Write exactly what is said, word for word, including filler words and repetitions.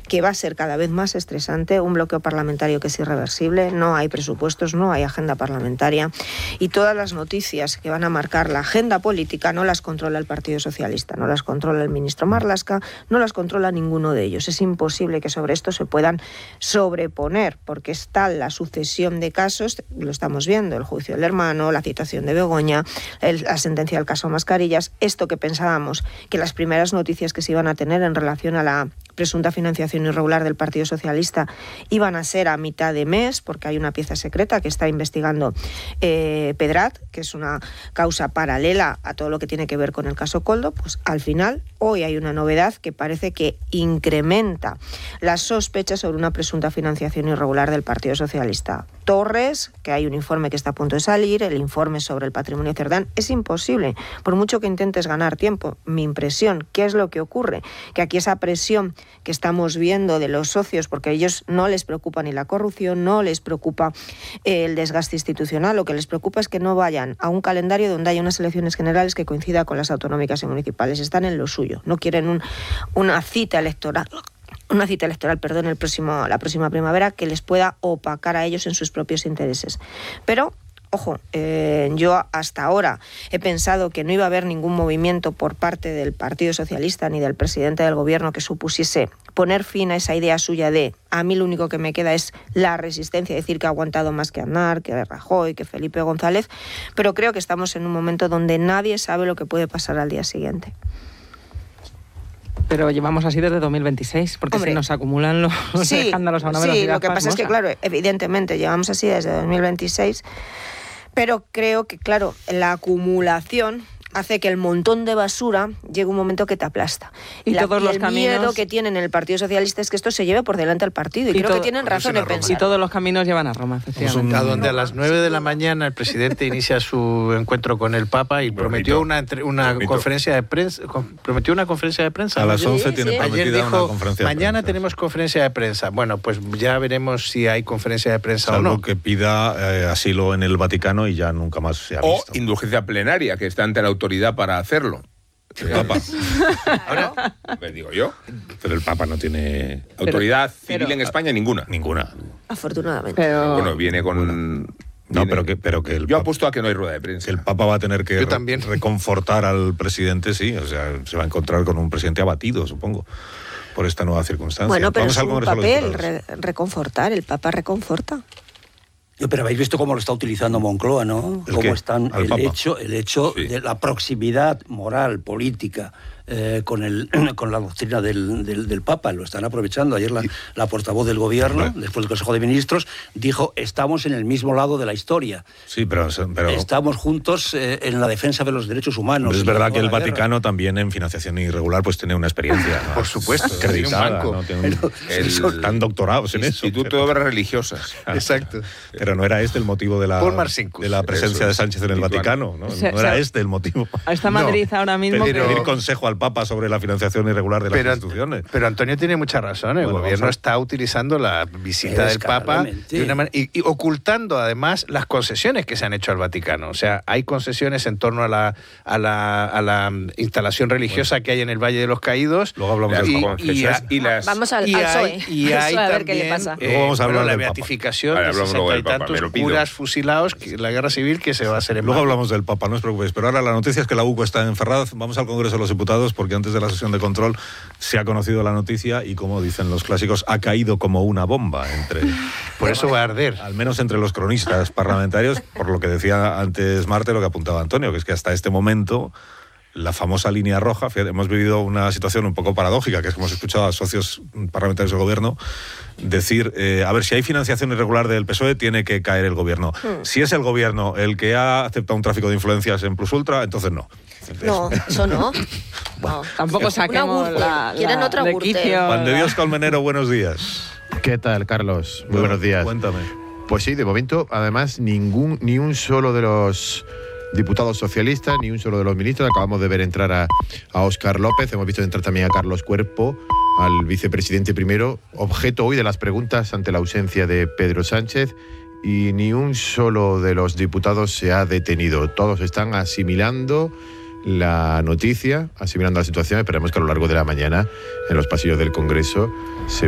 que va a ser cada vez más estresante, un bloqueo parlamentario que es irreversible, no hay presupuestos, no hay agenda parlamentaria y todas las noticias que van a marcar la agenda política no las controla el Partido Socialista, no las controla el ministro Marlaska, no las controla ninguno de ellos. Es imposible que sobre esto se puedan sobreponer porque está la sucesión de casos, lo estamos viendo, el juicio del hermano, la citación de Begoña, el, la sentencia del caso Mascarillas, esto que pensábamos que las primeras noticias que se iban a tener en relación a la presunta financiación irregular del Partido Socialista iban a ser a mitad de mes, porque hay una pieza secreta que está investigando eh, Pedrat, que es una causa paralela a todo lo que tiene que ver con el caso Koldo, pues al final hoy hay una novedad que parece que incrementa las sospechas sobre una presunta financiación irregular del Partido Socialista. Torres, que hay un informe que está a punto de salir, el informe sobre el patrimonio Cerdán, es imposible, por mucho que intentes ganar tiempo. Mi impresión, ¿qué es lo que ocurre? Que aquí esa presión que estamos viendo de los socios, porque a ellos no les preocupa ni la corrupción, no les preocupa el desgaste institucional, lo que les preocupa es que no vayan a un calendario donde haya unas elecciones generales que coincida con las autonómicas y municipales, están en lo suyo, no quieren un, una cita electoral una cita electoral, perdón, el próximo, la próxima primavera que les pueda opacar a ellos en sus propios intereses. Pero ojo, eh, yo hasta ahora he pensado que no iba a haber ningún movimiento por parte del Partido Socialista ni del presidente del gobierno que supusiese poner fin a esa idea suya de a mí lo único que me queda es la resistencia, decir que ha aguantado más que Aznar, que Rajoy, que Felipe González, pero creo que estamos en un momento donde nadie sabe lo que puede pasar al día siguiente. Pero llevamos así desde dos mil veintiséis, porque Hombre, se nos acumulan los sí, escándalos a una velocidad Sí, lo que pasa pasmosa. es que, claro, evidentemente llevamos así desde dos mil veintiséis, pero creo que, claro, la acumulación hace que el montón de basura llegue un momento que te aplasta. Y, y, la, todos y los el caminos... miedo que tienen en el Partido Socialista es que esto se lleve por delante al partido. Y, y creo todo, que tienen razón en pensar. Y todos los caminos llevan a Roma, efectivamente. A donde a las nueve de la mañana el presidente inicia su encuentro con el Papa y prometió una, una conferencia de prensa. Prometió una conferencia de prensa. A las once sí, tiene sí. prometida Ayer dijo, una conferencia de mañana prensa. tenemos conferencia de prensa. Bueno, pues ya veremos si hay conferencia de prensa Salvo o no. que pida eh, asilo en el Vaticano y ya nunca más se ha O visto. indulgencia plenaria, que está ante la autoridad para hacerlo. El Papa. Ahora, pues digo yo. Pero el Papa no tiene Autoridad pero, civil pero, en España, ninguna. ninguna. Afortunadamente. Pero... Bueno, viene con... No, viene... pero que, pero que el Yo Papa, apuesto a que no hay rueda de prensa. el Papa va a tener que Yo re- también. reconfortar al presidente, sí. O sea, se va a encontrar con un presidente abatido, supongo, por esta nueva circunstancia. Bueno, pero Vamos es al un Congreso de los papel, Diputados. re- reconfortar, el Papa reconforta. Yo, pero habéis visto cómo lo está utilizando Moncloa, ¿no? ¿El Cómo qué? están ¿Al el Papa? hecho, el hecho Sí. de la proximidad moral, política, eh, con el con la doctrina del, del, del Papa. Lo están aprovechando. Ayer la, la portavoz del gobierno, Bueno. después del Consejo de Ministros, dijo: estamos en el mismo lado de la historia. Sí, pero, pero Estamos juntos eh, en la defensa de los derechos humanos. es verdad que el La guerra. Vaticano también en financiación irregular pues tiene una experiencia, ¿no? Por supuesto, acreditada, tiene un banco. ¿no? Tiene un- Pero- El- están doctorados en eso. Instituto de Obras Religiosas. Exacto. Pero no era este el motivo de la, Paul Marcinkus. de la presencia Eso de es. Sánchez en el Lituano. Vaticano, ¿no? Se- No era se- este el motivo. Está Madrid No, ahora mismo. Pedir, pero- pedir consejo al Papa sobre la financiación irregular de las Pero, instituciones. pero Antonio tiene mucha razón. El Bueno, gobierno vamos a- está utilizando la visita del Papa Descaradamente. de una manera, y, y ocultando además las concesiones que se han hecho al Vaticano. O sea, hay concesiones en torno a la, a la, a la instalación religiosa que hay en el Valle de los Caídos. Luego hablamos Las del y, Papa. concesiones y- y las... Vamos al, y al hay, PSOE. y hay a ver también qué le pasa. eh, Luego vamos a hablar bueno, la del Papa. beatificación Vale, de hablamos sesenta luego y del Papa, tantos me lo pido. curas fusilados, que, la guerra civil que se va a hacer en Luego Madrid. hablamos del Papa, no os preocupéis. Pero ahora la noticia es que la U C O está en Ferraz. Vamos al Congreso de los Diputados porque antes de la sesión de control se ha conocido la noticia y, como dicen los clásicos, ha caído como una bomba entre... Por eso va a arder. Al menos entre los cronistas parlamentarios, por lo que decía antes Marte, lo que apuntaba Antonio, que es que hasta este momento la famosa línea roja, fíjate, hemos vivido una situación un poco paradójica, que es que hemos escuchado a socios parlamentarios del gobierno decir, eh, a ver, si hay financiación irregular del P S O E, tiene que caer el gobierno. Hmm. Si es el gobierno el que ha aceptado un tráfico de influencias en Plus Ultra, entonces no. No, eso no. No, tampoco saquemos Una la, ¿Quieren la otra de Gürtel? quicio, Juan de la- Dios Colmenero, buenos días. ¿Qué tal, Carlos? Muy Bueno, buenos días. Cuéntame. Pues sí, de momento, además, ningún, ni un solo de los diputados socialistas, ni un solo de los ministros. Acabamos de ver entrar a, a Óscar López, hemos visto entrar también a Carlos Cuerpo, al vicepresidente primero, objeto hoy de las preguntas ante la ausencia de Pedro Sánchez, y ni un solo de los diputados se ha detenido. Todos están asimilando la noticia, asimilando la situación. Esperemos que a lo largo de la mañana, en los pasillos del Congreso, se